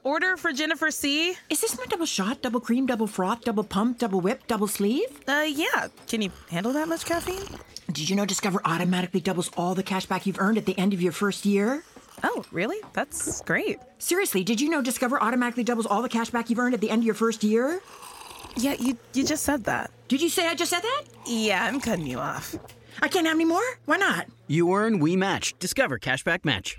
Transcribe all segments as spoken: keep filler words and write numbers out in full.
order for Jennifer C. Is this my double shot, double cream, double froth, double pump, double whip, double sleeve? Uh, yeah. Can you handle that much caffeine? Did you know Discover automatically doubles all the cash back you've earned at the end of your first year? Oh, really? That's great. Seriously, did you know Discover automatically doubles all the cash back you've earned at the end of your first year? Yeah, you you just said that. Did you say I just said that? Yeah, I'm cutting you off. I can't have any more? Why not? You earn, we match. Discover Cashback Match.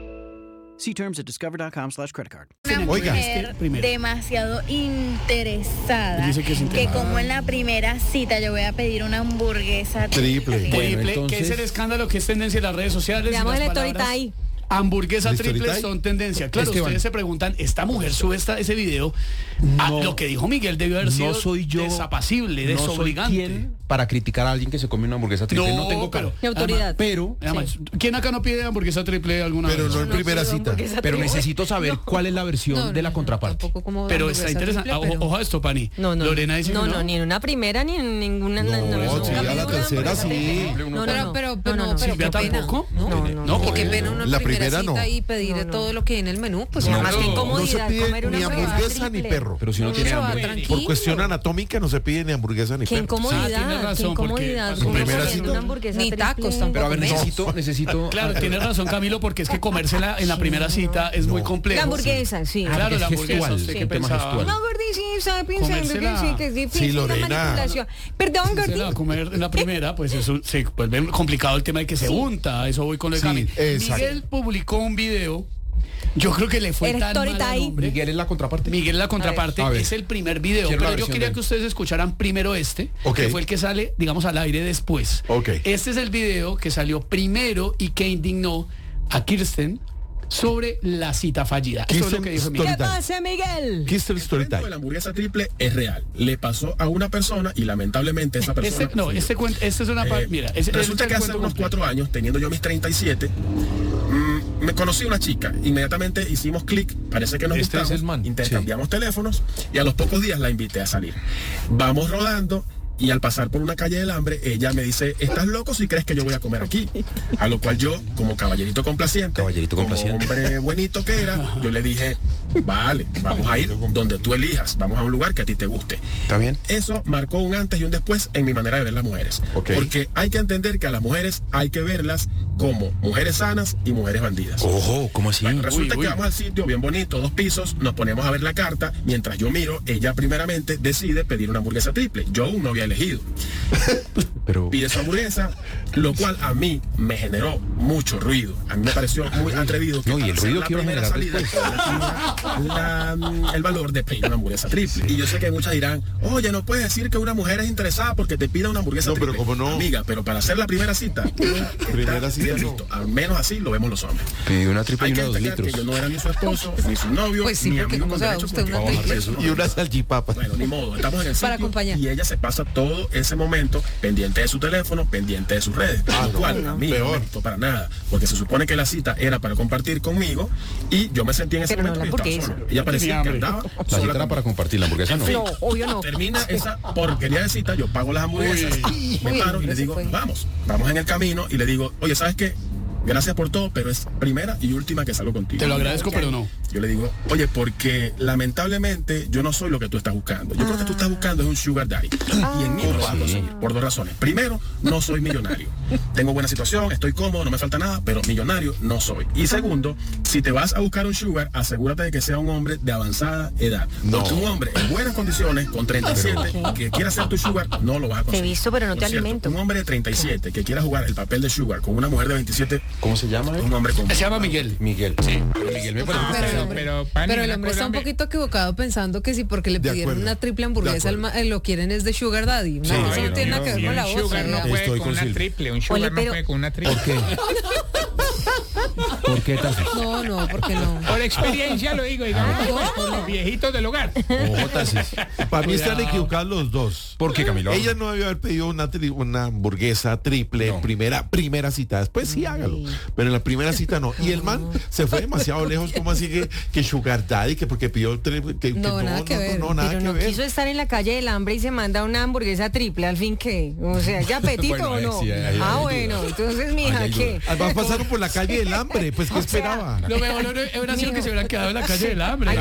See terms at discover.com slash credit card. Una mujer demasiado interesada. Dice que es que interesada. como en la primera cita yo voy a pedir una hamburguesa Triple. triple. Triple, Bueno, que es el entonces- escándalo que es tendencia en las redes sociales. y Veamos las el story palabras time. Hamburguesa ¿El triple story time? son tendencia. Claro, Esteban. ustedes se preguntan, ¿esta mujer sube esta, ese video? Ah, No. lo que dijo Miguel debió haber No sido soy yo. desapacible, No soy desobligante. quien para criticar a alguien que se come una hamburguesa triple. No, No, tengo pero- pero, ¿Qué autoridad? pero, Además, ¿quién acá no pide hamburguesa triple alguna Pero vez? no en primera cita. pero necesito saber cuál es la versión de la contraparte. Tampoco como Pero hamburguesa está interesante. triple, Ah, pero- Ojo a esto, Pani. No, no. Lorena dice no, que no, no. ni en una primera ni en ninguna. No, nunca sí, a pedí la una tercera hamburguesa sí. triple. No, no, Pero, no. pero, No, pero, no, no, no. pero Silvia qué pena. tampoco. No, No, no, no, porque porque- pena una La primera, primera cita no. y pedir No, de no. todo lo que hay en el menú, pues No, no, más que No se incomodidad pide comer una ni hamburguesa hamburguesa ni triple. perro. Pero si no Uno tiene se va hambre. tranquilo. Por cuestión anatómica no se pide ni hamburguesa ni Qué perro. incomodidad, Ah, tienes razón, qué incomodidad. porque- ¿Cómo Primera comer cita. una hamburguesa Ni triple? tacos tampoco. Pero a ver, Menos. necesito, necesito. Claro, ah, tienes razón, Camilo, porque es que comérsela en la primera cita es muy complejo. La hamburguesa, sí. Claro, la Es hamburguesa, gestual, ¿usted sí, qué un tema pensaba? gestual. No, Gordy, sí, estaba pensando que Comérsela. sí, que es difícil Sí, la Lorena. manipulación. Perdón, Si se Gordy. la va a comer en la primera, pues eso se vuelve complicado el tema de que se unta. Eso voy con lo de Sí, Cami. exacto. Miguel publicó un video. Yo creo que le fue El tan story mal al time. hombre. Miguel es la contraparte. Miguel la contraparte A ver. es el primer video, Quiero la pero yo versión quería de él. que ustedes escucharan primero este, Ok. que fue el que sale, digamos, al aire después. Ok. Este es el video que salió primero y que indignó a Kirsten sobre la cita fallida. Eso es lo Kirsten que dijo Story Miguel. ¿Qué pasa, Miguel? ¿Qué es el story El cuento de time? la hamburguesa triple es real. Le pasó a una persona y lamentablemente esa persona... Este, no, este cuento, este es una Eh, parte, mira, ese- resulta este que es el hace cuento unos completo. cuatro años, teniendo yo mis treinta y siete, mm, me conocí una chica. Inmediatamente hicimos clic, parece que nos Este es gustamos, el man. intercambiamos teléfonos y a los pocos días la invité a salir. Vamos rodando y al pasar por una calle del hambre, ella me dice, ¿estás loco si crees que yo voy a comer aquí? A lo cual yo, como caballerito complaciente, Caballerito como complaciente. hombre buenito que era, yo le dije, vale, vamos a ir donde tú elijas, vamos a un lugar que a ti te guste. ¿Está bien? Eso marcó un antes y un después en mi manera de ver las mujeres. Ok. Porque hay que entender que a las mujeres hay que verlas como mujeres sanas y mujeres bandidas. Ojo, ¿cómo así? Bueno, resulta Uy, uy. que vamos al sitio bien bonito, dos pisos, nos ponemos a ver la carta, mientras yo miro, ella primeramente decide pedir una hamburguesa triple. Yo aún no había elegido. Pero Pide su hamburguesa, lo cual a mí me generó mucho ruido. A mí me pareció muy atrevido. que No, y el para hacer ruido la que iba a primera generar salida, la- la- el valor de pedir una hamburguesa triple. Y yo sé que muchas dirán, oye, no puedes decir que una mujer es interesada porque te pida una hamburguesa No, pero triple. ¿cómo no? Amiga, pero para hacer la primera cita, Primera está cita bien no. visto. Al menos así lo vemos los hombres. pidió una triple Hay y que una de dos destacar litros. que yo no era ni su esposo, ni su novio, Pues sí, ni porque amigo ¿cómo con se va derecho, usted porque una vamos a triple? hacer eso, Y ¿no? una salchipapa. Bueno, ni modo, estamos en el Para sitio acompañar. y ella se pasa todo ese momento pendiente de su teléfono, pendiente de sus redes, Ah, lo no, cual no, a mí no peor. me gustó para nada, porque se supone que la cita era para compartir conmigo y yo me sentí en ese Pero no momento la que estaba hamburguesa. solo. Ella parecía que hambre. andaba La sola cita era conmigo. para compartir, la hamburguesa no. No, obvio no. Termina esa porquería de cita, yo pago las hamburguesas, me Uy, paro y le ese digo, fue. vamos, vamos en el camino y le digo, oye, ¿sabes qué? Gracias por todo, pero es primera y última que salgo contigo. Te lo agradezco, pero no. Yo le digo, oye, porque lamentablemente yo no soy lo que tú estás buscando. Yo creo que tú estás buscando es un sugar daddy. Y en mí no lo vas a conseguir, por dos razones. Primero, no soy millonario. Tengo buena situación, estoy cómodo, no me falta nada, pero millonario no soy. Y segundo, si te vas a buscar un sugar, asegúrate de que sea un hombre de avanzada edad. Porque un hombre en buenas condiciones, con treinta y siete, que quiera ser tu sugar, no lo vas a conseguir. Te he visto, pero no Por te cierto, alimento. Un hombre de treinta y siete que quiera jugar el papel de sugar con una mujer de veintisiete, ¿Cómo se llama? un hombre con... Se llama Miguel. Miguel. Sí. Miguel me parece que Pero, está el hombre, pero, Pani, pero el una hombre está un cosa me- poquito equivocado pensando que si porque le De pidieron acuerdo. una triple De hamburguesa al acuerdo. ma- eh, lo quieren es de sugar daddy. Una Sí, cosa sí, no no, tiene nada que ver Y con la un otra. sugar no ¿verdad? puede Estoy con con una Silvia. triple, un sugar Ole, no pero- puede con una triple. ¿Por qué? ¿Por qué, Tarcisio? No, no, porque no. Por experiencia lo digo, digamos, Ah, pues, por los viejitos del hogar. Ojo, Tarcisio. Para mí están Cuidado. equivocados los dos. ¿Por qué, Camilo? Ella no debió haber pedido una, tri- una hamburguesa triple en No. primera, primera cita. Después sí hágalo. Pero en la primera cita no. Y el man se fue demasiado lejos. ¿Cómo así que, que Sugar Daddy? Que porque pidió tri- que, que No, nada que ver. No, no, nada Pero que no ver. quiso estar en la calle del hambre y se manda una hamburguesa triple, al fin qué. O sea, ¿ya apetito Bueno, o ahí no? sí, ahí hay ah, duda. bueno, entonces, mija, Ahí hay ¿qué? duda. Además pasaron por la calle del hambre. Pues, ¿qué esperaba? Lo mejor hubiera sido que se hubieran quedado en la calle del hambre.